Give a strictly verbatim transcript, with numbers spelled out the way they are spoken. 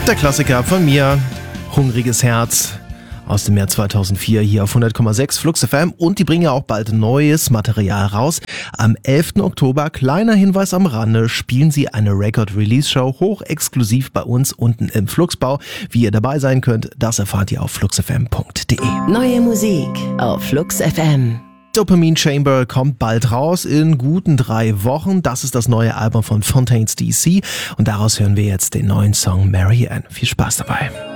Der Klassiker von mir, Hungriges Herz, aus dem Jahr zweitausendvier hier auf hundert Komma sechs Flux F M, und die bringen ja auch bald neues Material raus. Am elften Oktober, kleiner Hinweis am Rande, spielen sie eine Record-Release-Show hochexklusiv bei uns unten im Fluxbau. Wie ihr dabei sein könnt, das erfahrt ihr auf flux f m punkt d e. Neue Musik auf Flux F M. Dopamine Chamber kommt bald raus, in guten drei Wochen. Das ist das neue Album von Fontaines D C und daraus hören wir jetzt den neuen Song Marianne. Viel Spaß dabei.